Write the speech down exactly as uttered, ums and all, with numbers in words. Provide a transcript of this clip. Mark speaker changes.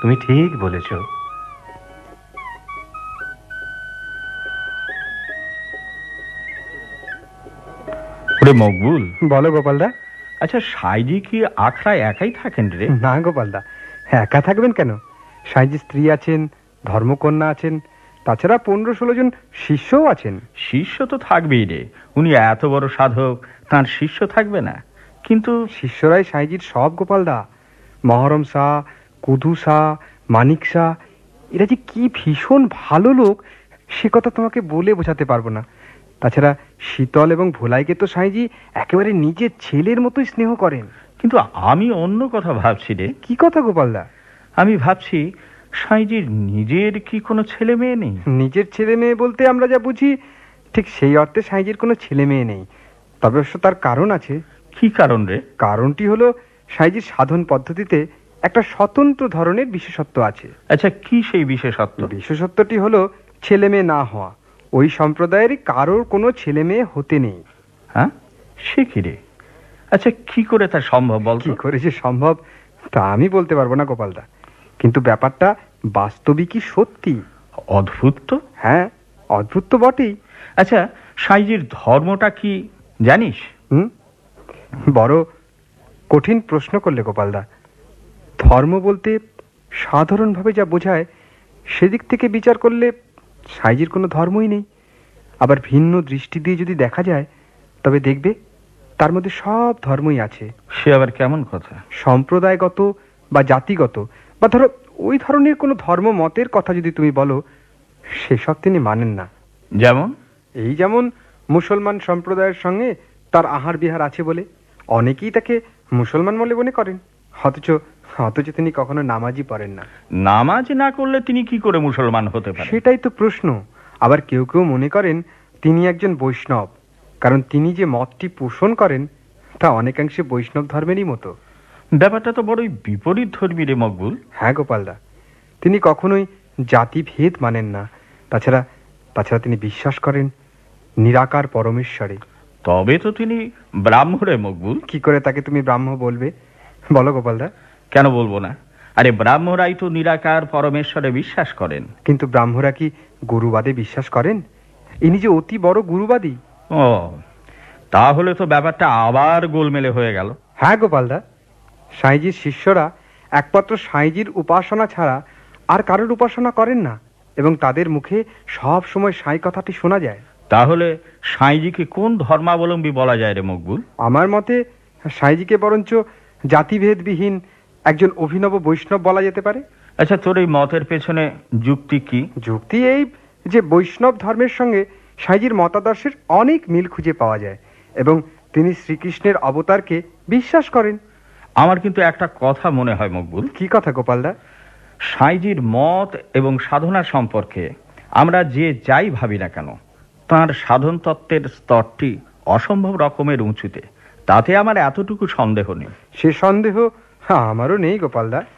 Speaker 1: তুমি ঠিক বলেছ।
Speaker 2: মকবুল,
Speaker 3: বলো গোপালদা।
Speaker 2: আচ্ছা, সাইজি কি আখড়ায় একাই থাকেন রে?
Speaker 3: না গোপালদা, একা থাকবেন কেন? সাইজি স্ত্রী আছেন, ধর্মকন্যা আছেন, তাছাড়া পনেরো ষোলো জন শিষ্যও আছেন।
Speaker 2: শিষ্য তো থাকবেই রে, উনি এত বড় সাধক, তার শিষ্য থাকবে না? কিন্তু
Speaker 3: শিষ্যরাই সাইজির সব গোপালদা। মহরম শাহ, কুধু শাহ, মানিক শাহ, এরা যে কি ভীষণ ভালো লোক সে কথা তোমাকে বলে বোঝাতে পারবো না। তাছাড়া শীতল এবং ভোলাইকে তো সাইজি একেবারে নিজের ছেলের মতোই স্নেহ করেন।
Speaker 2: কিন্তু আমি অন্য কথা ভাবছি রে।
Speaker 3: কি কথা গোপালদা?
Speaker 2: আমি ভাবছি সাইজির নিজের কি কোনো ছেলে মেয়ে নেই?
Speaker 3: নিজের ছেলে মেয়ে বলতে আমরা যা বুঝি ঠিক সেই অর্থে সাইজির কোনো ছেলে মেয়ে নেই। তবে অবশ্য তার কারণ আছে।
Speaker 2: কি কারণ রে?
Speaker 3: কারণটি হলো সাইজির সাধন পদ্ধতিতে একটা স্বতন্ত্র ধরনের বিশেষত্ব আছে।
Speaker 2: আচ্ছা, কি সেই বিশেষত্ব?
Speaker 3: বিশেষত্বটি হলো ছেলে মেয়ে না হওয়া। ওই সম্প্রদায়েরই কারোর কোনো ছেলে মেয়ে হতে নেই।
Speaker 2: হ্যাঁ, সে কি রে? আচ্ছা, কি করে তা সম্ভব বল?
Speaker 3: কি করে যে সম্ভব তা আমি বলতে পারবো না গোপালদা, কিন্তু ব্যাপারটা বাস্তবিকই সত্যি।
Speaker 2: অদ্ভুত তো।
Speaker 3: হ্যাঁ, অদ্ভুত তো বটেই।
Speaker 2: আচ্ছা, সাইজির ধর্মটা কি জানিস?
Speaker 3: হুম, বড় কঠিন প্রশ্ন করলে গোপালদা। ধর্ম বলতে সাধারণভাবে যা বোঝায় সেদিক থেকে বিচার করলে সাইজির কোনো ধর্মই নেই। আবার ভিন্ন দৃষ্টি দিয়ে যদি দেখা যায় তবে দেখবে তার মধ্যে সব ধর্মই আছে।
Speaker 2: সে আবার কেমন কথা?
Speaker 3: সম্প্রদায়গত বা জাতিগত বা ধরো ওই ধরনের কোনো ধর্ম মতের কথা যদি তুমি বলো, সেসব তিনি মানেন না।
Speaker 2: যেমন?
Speaker 3: এই যেমন মুসলমান সম্প্রদায়ের সঙ্গে তার আহার বিহার আছে বলে অনেকেই তাকে মুসলমান বলে মনে করেন, অথচ অথচ তিনি কখনো নামাজই পড়েন না।
Speaker 2: নামাজ না করলে তিনি কি করে মুসলমান হতে পারেন?
Speaker 3: সেটাই তো প্রশ্ন। আবার কেউ কেউ মনে করেন তিনি একজন বৈষ্ণব, কারণ তিনি যে মতটি পোষণ করেন তা অনেকাংশে বৈষ্ণব ধর্মেরই মতো।
Speaker 2: ব্যাপারটা তো বড়ই বিপরীত ধর্মী রে মকবুল।
Speaker 3: হ্যাঁ গোপালদা, তিনি কখনোই জাতিভেদ মানেন না। তাছাড়া তাছাড়া তিনি বিশ্বাস করেন নিরাকার পরমেশ্বরে।
Speaker 2: তবে তো তিনি ব্রাহ্ম রে মকবুল।
Speaker 3: কি করে তাকে তুমি ব্রাহ্ম বলবে বলো গোপালদা?
Speaker 2: কেন বলবো না? আরে ব্রাহ্মরাই তো নিরাকার পরমেশ্বরে বিশ্বাস করেন।
Speaker 3: কিন্তু ব্রাহ্মরা কি গুরুবাদে বিশ্বাস করেন? ইনি যে অতি বড় গুরুবাদী।
Speaker 2: ও, তাহলে তো ব্যাপারটা আবার গোলমেলে হয়ে গেল।
Speaker 3: হ্যাঁ গোপালদা, সাইজির শিষ্যরা একমাত্র সাইজির উপাসনা ছাড়া আর কারোর উপাসনা করেন না, এবং তাদের মুখে সব সময় সাই কথাটি শোনা যায়।
Speaker 2: তাহলে সাইজিকে কোন ধর্মাবলম্বী বলা যায় রে মকবুল?
Speaker 3: আমার মতে সাইজিকে বরঞ্চ জাতিভেদবিহীন একজন অভিনব বৈষ্ণব বলা যেতে পারে।
Speaker 2: আচ্ছা, তোর এই মতের পেছনে যুক্তি কি?
Speaker 3: যুক্তি এই যে বৈষ্ণব ধর্মের সঙ্গে সাইজির মতাদর্শের অনেক মিল খুঁজে পাওয়া যায়, এবং তিনি শ্রীকৃষ্ণের অবতারকে বিশ্বাস করেন।
Speaker 2: আমার কিন্তু একটা কথা মনে হয় মকবুল।
Speaker 3: কি কথা গোপালদা?
Speaker 2: সাইজির মত এবং সাধনা সম্পর্কে আমরা যে যাই ভাবি না কেন, তাঁর সাধন তত্ত্বের স্তরটি অসম্ভব রকমের উঁচুতে, তাতে আমার এতটুকু সন্দেহ নেই।
Speaker 3: সে সন্দেহ আমারও নেই গোপালদা।